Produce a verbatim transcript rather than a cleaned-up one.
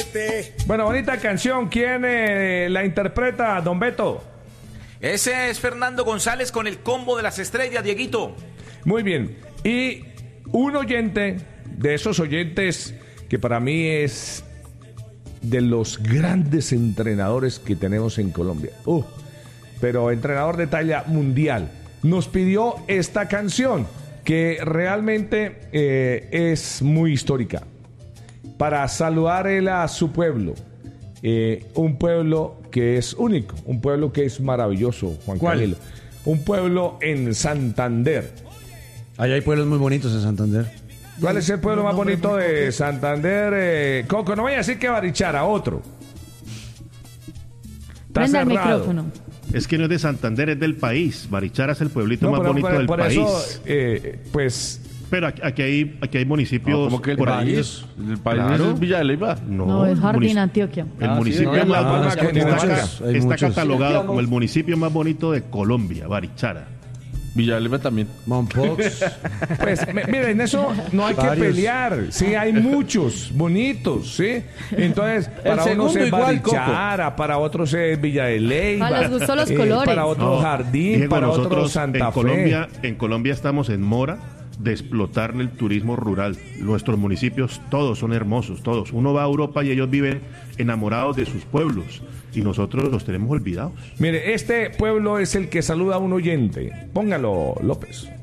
este. Bueno, bonita canción. ¿Quién eh, la interpreta, don Beto? Ese es Fernando González con el combo de las estrellas, Dieguito. Muy bien. Y un oyente, de esos oyentes que para mí es de los grandes entrenadores que tenemos en Colombia. Uh, pero entrenador de talla mundial. Nos pidió esta canción que realmente eh, es muy histórica. Para saludar él a su pueblo. Eh, un pueblo que es único. Un pueblo que es maravilloso, Juan ¿Cuál? Camilo. Un pueblo en Santander. Allá hay pueblos muy bonitos en Santander. ¿Cuál es el pueblo más bonito de Santander? Eh, Coco, no vaya a decir que Barichara, otro. Está Prenda el cerrado. micrófono. Es que no es de Santander, es del país. Barichara es el pueblito No, más pero bonito por, del por país. eso, eh, pues... Pero aquí, aquí hay, aquí hay municipios No, como que el por ahí. país, el país Claro. es Villa de Leyva. No, No, es Jardín, munici- Antioquia. El Ah, municipio sí, no, más- La Palma, está, Cundinamarca. está- Hay está muchos. catalogado como el municipio más bonito de Colombia, Barichara. Villa de Leyva también. Mompox. Pues, m- miren, eso no hay que Varios. pelear. Sí, hay muchos bonitos, ¿sí? Entonces, para unos segundo es igual, Coco. Barichara, para otros es Villa de Leyva. Ah, les gustó los colores. Para otros No, Jardín, Diego, para otros nosotros Santa en Fe. Colombia, en Colombia estamos en mora de explotar el turismo rural. Nuestros municipios todos son hermosos, todos. Uno va a Europa y ellos viven enamorados de sus pueblos y nosotros los tenemos olvidados. Mire, este pueblo es el que saluda a un oyente. Póngalo, López.